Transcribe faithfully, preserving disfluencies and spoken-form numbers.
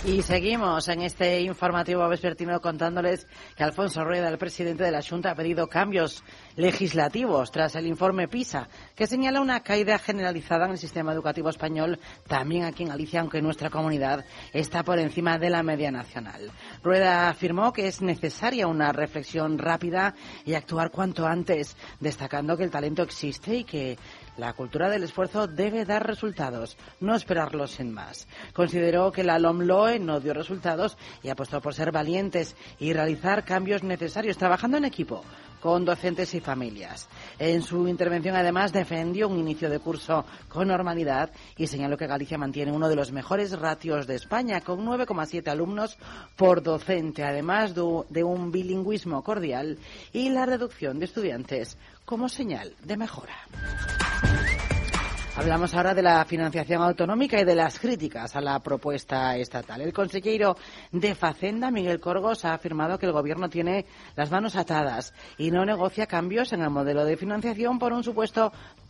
Y seguimos en este informativo vespertino contándoles que Alfonso Rueda, el presidente de la Xunta, ha pedido cambios legislativos tras el informe PISA, que señala una caída generalizada en el sistema educativo español, también aquí en Galicia, aunque nuestra comunidad está por encima de la media nacional. Rueda afirmó que es necesaria una reflexión rápida y actuar cuanto antes, destacando que el talento existe y que la cultura del esfuerzo debe dar resultados, no esperarlos sin más. Consideró que la LOMLOE no dio resultados y apostó por ser valientes y realizar cambios necesarios, trabajando en equipo con docentes y familias. En su intervención, además, defendió un inicio de curso con normalidad y señaló que Galicia mantiene uno de los mejores ratios de España, con nueve coma siete alumnos por docente, además de un bilingüismo cordial y la reducción de estudiantes como señal de mejora. Hablamos ahora de la financiación autonómica y de las críticas a la propuesta estatal. El consejero de Facenda, Miguel Corgos, ha afirmado que el Gobierno tiene las manos atadas y no negocia cambios en el modelo de financiación por un supuesto